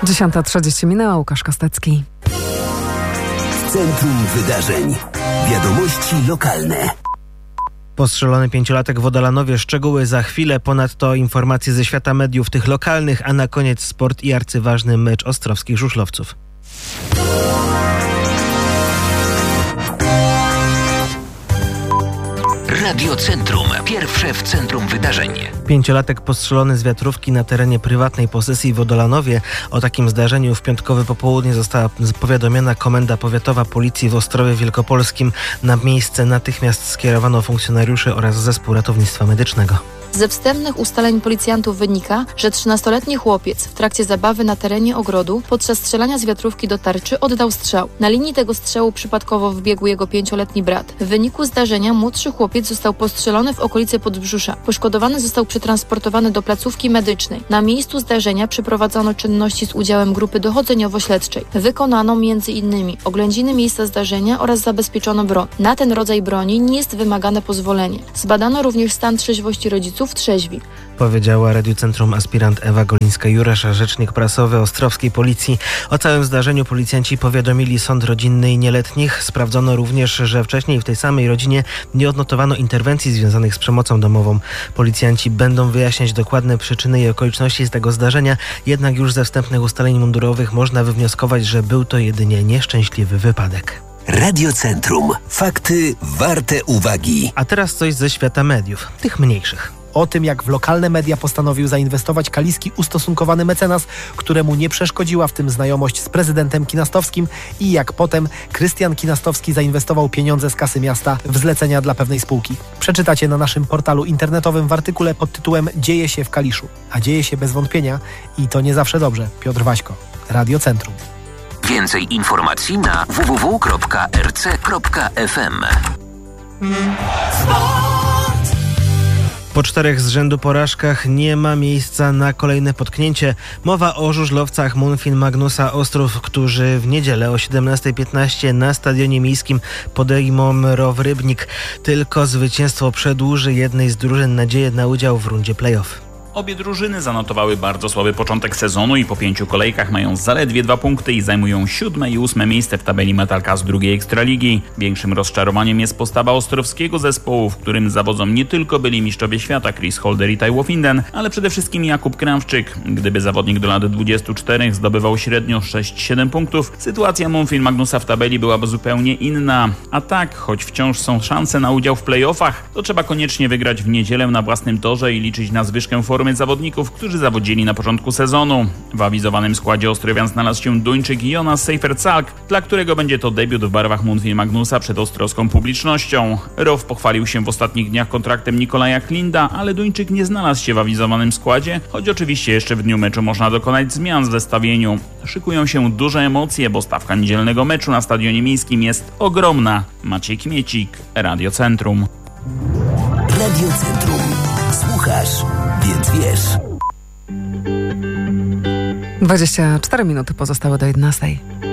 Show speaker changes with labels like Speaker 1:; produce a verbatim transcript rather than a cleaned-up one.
Speaker 1: dziesiąta trzydzieści minęła, Łukasz Kostecki.
Speaker 2: W centrum wydarzeń. Wiadomości lokalne.
Speaker 3: Postrzelony pięciolatek w Odalanowie. Szczegóły za chwilę. Ponadto informacje ze świata mediów, tych lokalnych, a na koniec sport i arcyważny mecz ostrowskich żużlowców.
Speaker 2: Radio Centrum. Pierwsze w centrum wydarzeń.
Speaker 3: Pięciolatek postrzelony z wiatrówki na terenie prywatnej posesji w Odalanowie. O takim zdarzeniu w piątkowe popołudnie została powiadomiona Komenda Powiatowa Policji w Ostrowie Wielkopolskim. Na miejsce natychmiast skierowano funkcjonariuszy oraz zespół ratownictwa medycznego.
Speaker 4: Ze wstępnych ustaleń policjantów wynika, że trzynastoletni chłopiec w trakcie zabawy na terenie ogrodu podczas strzelania z wiatrówki do tarczy oddał strzał. Na linii tego strzału przypadkowo wbiegł jego pięcioletni brat. W wyniku zdarzenia młodszy chłopiec został postrzelony w okolicy podbrzusza. Poszkodowany został przetransportowany do placówki medycznej. Na miejscu zdarzenia przeprowadzono czynności z udziałem grupy dochodzeniowo-śledczej. Wykonano między innymi oględziny miejsca zdarzenia oraz zabezpieczono broń. Na ten rodzaj broni nie jest wymagane pozwolenie. Zbadano również stan trzeźwości rodziców w trzeźwi.
Speaker 3: Powiedziała Radiu Centrum aspirant Ewa Golińska-Jurasz, rzecznik prasowy Ostrowskiej Policji. O całym zdarzeniu policjanci powiadomili sąd rodzinny i nieletnich. Sprawdzono również, że wcześniej w tej samej rodzinie nie odnotowano interwencji związanych z przemocą domową. Policjanci będą wyjaśniać dokładne przyczyny i okoliczności z tego zdarzenia, jednak już ze wstępnych ustaleń mundurowych można wywnioskować, że był to jedynie nieszczęśliwy wypadek.
Speaker 2: Radio Centrum. Fakty warte uwagi.
Speaker 3: A teraz coś ze świata mediów, tych mniejszych.
Speaker 5: O tym, jak w lokalne media postanowił zainwestować kaliski ustosunkowany mecenas, któremu nie przeszkodziła w tym znajomość z prezydentem Kinastowskim, i jak potem Krystian Kinastowski zainwestował pieniądze z kasy miasta w zlecenia dla pewnej spółki. Przeczytacie na naszym portalu internetowym w artykule pod tytułem Dzieje się w Kaliszu. A dzieje się bez wątpienia i to nie zawsze dobrze. Piotr Waśko, Radio Centrum.
Speaker 2: Więcej informacji na w w w kropka r c kropka f m.
Speaker 3: Po czterech z rzędu porażkach nie ma miejsca na kolejne potknięcie. Mowa o żużlowcach Munfin Magnusa Ostrów, którzy w niedzielę o siedemnasta piętnaście na stadionie miejskim podejmą Row Rybnik. Tylko zwycięstwo przedłuży jednej z drużyn nadzieję na udział w rundzie play-off.
Speaker 6: Obie drużyny zanotowały bardzo słaby początek sezonu i po pięciu kolejkach mają zaledwie dwa punkty i zajmują siódme i ósme miejsce w tabeli Metalka z drugiej Ekstraligi. Większym rozczarowaniem jest postawa ostrowskiego zespołu, w którym zawodzą nie tylko byli mistrzowie świata Chris Holder i Taiwo Finden, ale przede wszystkim Jakub Kramszczyk. Gdyby zawodnik do lat dwudziestu czterech zdobywał średnio sześć siedem punktów, sytuacja Munfin Magnusa w tabeli byłaby zupełnie inna. A tak, choć wciąż są szanse na udział w play-offach, to trzeba koniecznie wygrać w niedzielę na własnym torze i liczyć na zwyżkę formy zawodników, którzy zawodzili na początku sezonu. W awizowanym składzie Ostrowian znalazł się Duńczyk Jonas Seifertsalk, dla którego będzie to debiut w barwach Munfin Magnusa przed ostrowską publicznością. Row pochwalił się w ostatnich dniach kontraktem Nikolaja Klinda, ale Duńczyk nie znalazł się w awizowanym składzie, choć oczywiście jeszcze w dniu meczu można dokonać zmian w zestawieniu. Szykują się duże emocje, bo stawka niedzielnego meczu na stadionie miejskim jest ogromna. Maciej Kmiecik, Radio Centrum.
Speaker 2: Radio Centrum. Słuchasz, więc wiesz.
Speaker 1: dwadzieścia cztery minuty pozostały do jedenastej.